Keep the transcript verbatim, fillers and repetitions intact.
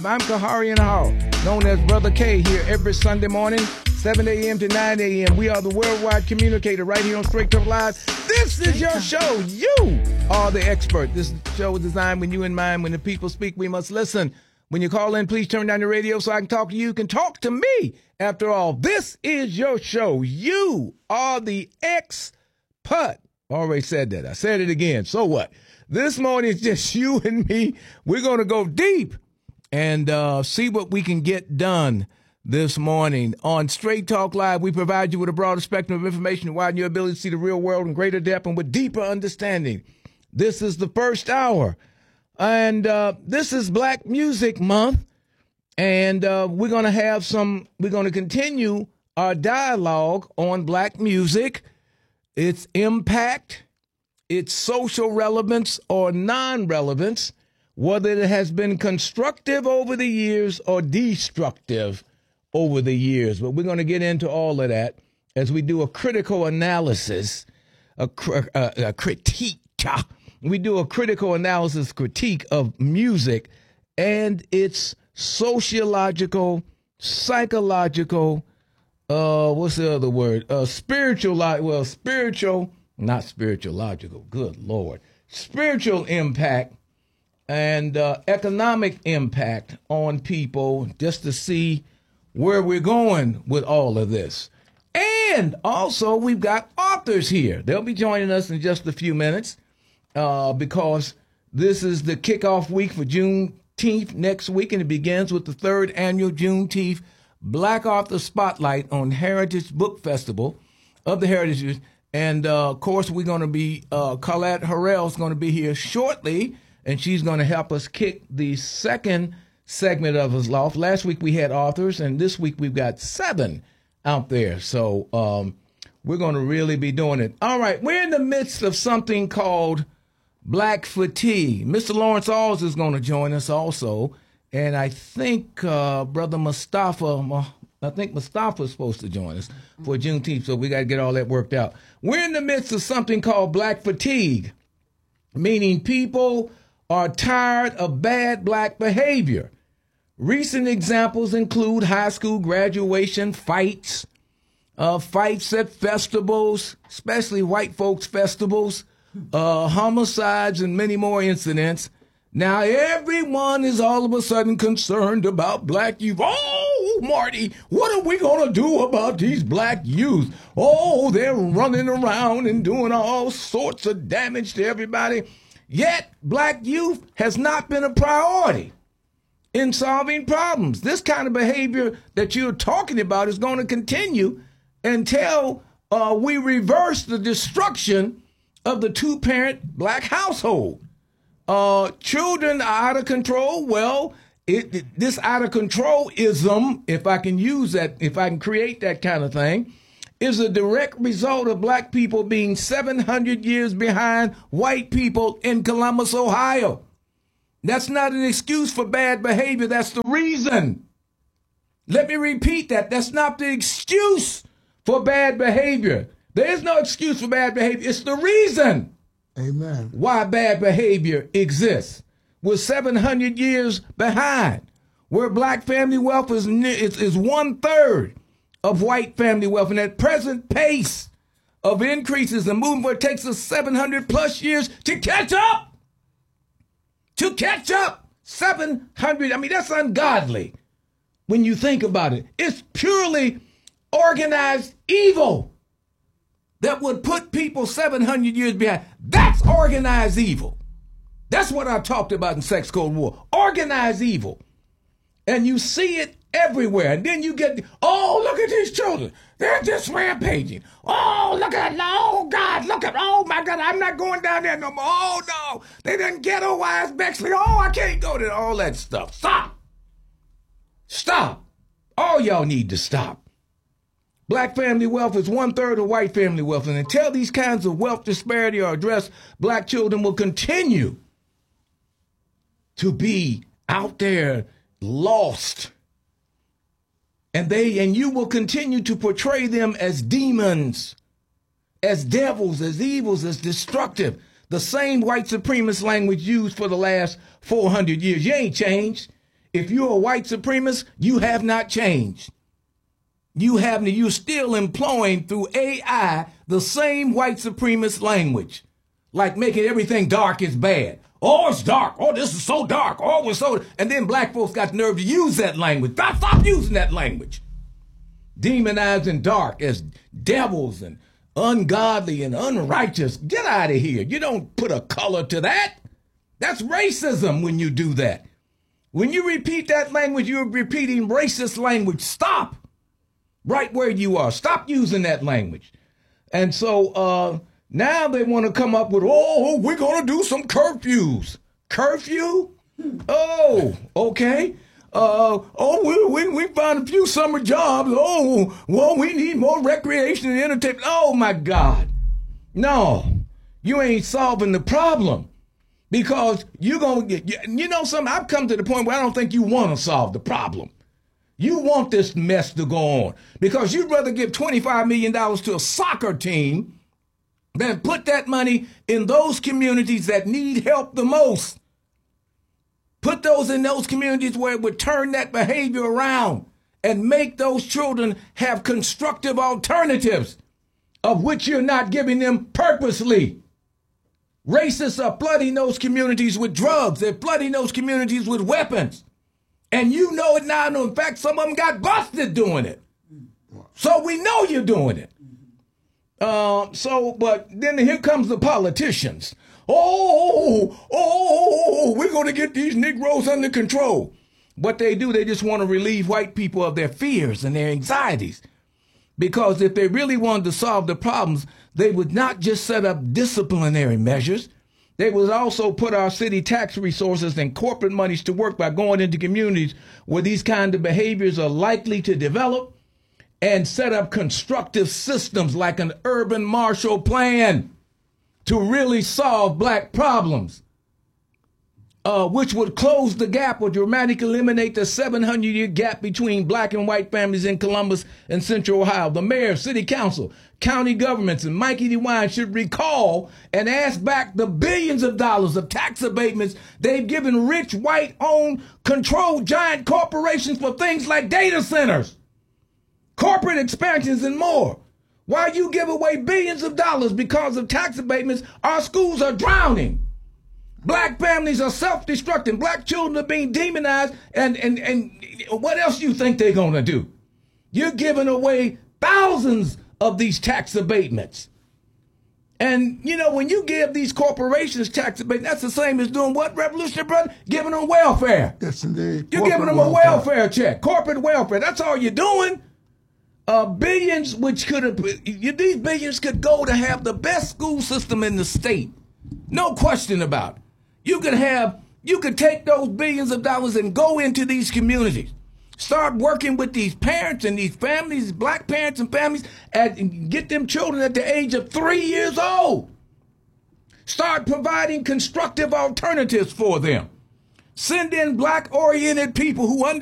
I'm Kaharian Hall, known as Brother K, here every Sunday morning, seven a.m. to nine a.m. We are the worldwide communicator right here on Straight Talk Live. This is your show. You are the expert. This show is designed with you in mind. When the people speak, we must listen. When you call in, please turn down the radio so I can talk to you. You can talk to me. After all, this is your show. You are the expert. Already said that. I said it again. So what? This morning it's just you and me. We're going to go deep and uh, see what we can get done this morning. On Straight Talk Live, we provide you with a broader spectrum of information to widen your ability to see the real world in greater depth and with deeper understanding. This is the first hour, and uh, this is Black Music Month, and uh, we're going to have some, we're going to continue our dialogue on black music, its impact, its social relevance or non-relevance, whether it has been constructive over the years or destructive over the years. But we're going to get into all of that as we do a critical analysis, a, a, a critique. We do a critical analysis critique of music and its sociological, psychological, uh, what's the other word? Uh, spiritual, well, spiritual, not spiritual, logical, good Lord, spiritual impact and uh, economic impact on people, just to see where we're going with all of this. And also, we've got authors here. They'll be joining us in just a few minutes uh, because this is the kickoff week for Juneteenth next week, and it begins with the third annual Juneteenth Black Author Spotlight on Heritage Book Festival of the Heritage. And, uh, of course, we're going to be, uh, Colette Harrell is going to be here shortly, and she's going to help us kick the second segment of his loft. Last week we had authors, and this week we've got seven out there. So um, we're going to really be doing it. All right, we're in the midst of something called Black Fatigue. Mister Lawrence Alls is going to join us also, and I think uh, Brother Mustafa, I think Mustafa's supposed to join us for Juneteenth, so we got to get all that worked out. We're in the midst of something called Black Fatigue, meaning people are tired of bad black behavior. Recent examples include high school graduation fights, uh, fights at festivals, especially white folks' festivals, uh, homicides, and many more incidents. Now, everyone is all of a sudden concerned about black youth. Oh, Marty, what are we going to do about these black youth? Oh, they're running around and doing all sorts of damage to everybody. Yet, black youth has not been a priority in solving problems. This kind of behavior that you're talking about is going to continue until uh, we reverse the destruction of the two-parent black household. Uh, children are out of control. Well, it, it, this out of control-ism, if I can use that, if I can create that kind of thing, is a direct result of black people being seven hundred years behind white people in Columbus, Ohio. That's not an excuse for bad behavior. That's the reason. Let me repeat that. That's not the excuse for bad behavior. There is no excuse for bad behavior. It's the reason. Amen. Why bad behavior exists. We're seven hundred years behind, where black family wealth is, is, is one third of white family wealth. And at present pace of increases and moving where it takes us seven hundred plus years to catch up. To catch up. seven hundred. I mean, that's ungodly when you think about it. It's purely organized evil that would put people seven hundred years behind. That's organized evil. That's what I talked about in Sex Code War. Organized evil. And you see it everywhere. And then you get, oh, look at these children. They're just rampaging. Oh, look at, oh, God, look at, oh, my God, I'm not going down there no more. Oh, no, they done ghettoized Bexley. Oh, I can't go to all that stuff. Stop. Stop. All y'all need to stop. Black family wealth is one third of white family wealth. And until these kinds of wealth disparity are addressed, black children will continue to be out there lost. And they and you will continue to portray them as demons, as devils, as evils, as destructive. The same white supremacist language used for the last four hundred years. You ain't changed. If you're a white supremacist, you have not changed. You have, you're still employing through A I the same white supremacist language, like making everything dark is bad. Oh, it's dark. Oh, this is so dark. Oh, it's so, and then black folks got the nerve to use that language. Stop, stop using that language. Demonizing dark as devils and ungodly and unrighteous. Get out of here. You don't put a color to that. That's racism when you do that. When you repeat that language, you're repeating racist language. Stop right where you are. Stop using that language. And so uh, now they want to come up with, oh, we're going to do some curfews. Curfew? Oh, okay. Uh, oh, we, we, we found a few summer jobs. Oh, well, we need more recreation and entertainment. Oh, my God. No, you ain't solving the problem. Because you're going to get, you know something, I've come to the point where I don't think you want to solve the problem. You want this mess to go on because you'd rather give twenty-five million dollars to a soccer team than put that money in those communities that need help the most. Put those in those communities where it would turn that behavior around and make those children have constructive alternatives of which you're not giving them purposely. Racists are flooding those communities with drugs. They're flooding those communities with weapons. And you know it now. In fact, some of them got busted doing it. So we know you're doing it. Uh, so, but then here comes the politicians. Oh, oh, oh, we're going to get these Negroes under control. What they do, they just want to relieve white people of their fears and their anxieties. Because if they really wanted to solve the problems, they would not just set up disciplinary measures. They would also put our city tax resources and corporate monies to work by going into communities where these kind of behaviors are likely to develop and set up constructive systems like an urban Marshall Plan to really solve black problems, uh, which would close the gap or dramatically eliminate the seven hundred year gap between black and white families in Columbus and Central Ohio. The mayor, city council, county governments, and Mikey DeWine should recall and ask back the billions of dollars of tax abatements they've given rich, white-owned, controlled giant corporations for things like data centers, corporate expansions, and more. While you give away billions of dollars because of tax abatements, our schools are drowning. Black families are self-destructing. Black children are being demonized. And, and, and what else do you think they're going to do? You're giving away thousands of these tax abatements. And, you know, when you give these corporations tax abatements, that's the same as doing what, Revolutionary Brother? Giving them welfare. Yes, indeed. You're giving them a welfare check, corporate welfare. That's all you're doing. Uh, billions, which could have, these billions could go to have the best school system in the state. No question about it. You could have, you could take those billions of dollars and go into these communities. Start working with these parents and these families, black parents and families, and get them children at the age of three years old. Start providing constructive alternatives for them. Send in black-oriented people who understand